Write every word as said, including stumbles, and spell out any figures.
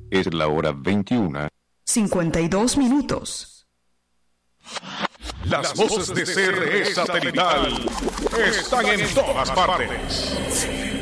Es la hora veintiuna. cincuenta y dos minutos. Las voces de C R E Satelital están en todas partes.